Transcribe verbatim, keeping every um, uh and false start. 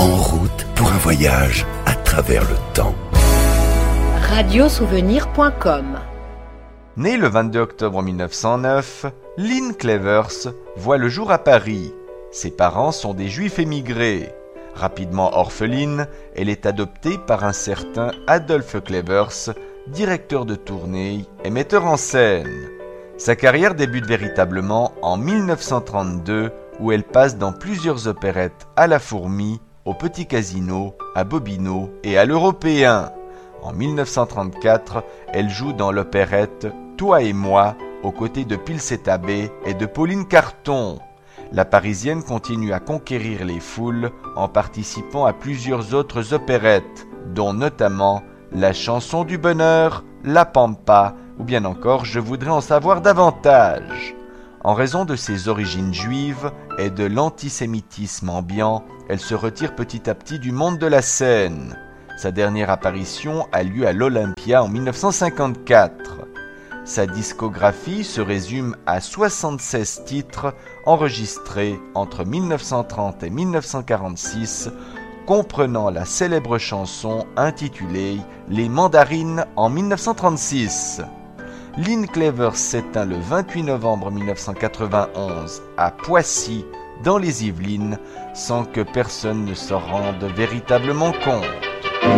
En route pour un voyage à travers le temps. radio souvenir point com. Née le vingt-deux octobre mille neuf cent neuf, Lynn Clevers voit le jour à Paris. Ses parents sont des juifs émigrés. Rapidement orpheline, elle est adoptée par un certain Adolphe Clevers, directeur de tournée et metteur en scène. Sa carrière débute véritablement en mille neuf cent trente-deux, où elle passe dans plusieurs opérettes à la Fourmi, au Petit Casino, à Bobino et à l'Européen. En mille neuf cent trente-quatre, elle joue dans l'opérette Toi et moi, aux côtés de Pilset Abbé et de Pauline Carton. La Parisienne continue à conquérir les foules en participant à plusieurs autres opérettes, dont notamment La Chanson du Bonheur, La Pampa, ou bien encore Je voudrais en savoir davantage. En raison de ses origines juives et de l'antisémitisme ambiant, elle se retire petit à petit du monde de la scène. Sa dernière apparition a lieu à l'Olympia en mille neuf cent cinquante-quatre. Sa discographie se résume à soixante-seize titres enregistrés entre mille neuf cent trente et mille neuf cent quarante-six, comprenant la célèbre chanson intitulée « Les Mandarines » en mille neuf cent trente-six. Lynn Clevers s'éteint le vingt-huit novembre mille neuf cent quatre-vingt-onze à Poissy, dans les Yvelines, sans que personne ne s'en rende véritablement compte.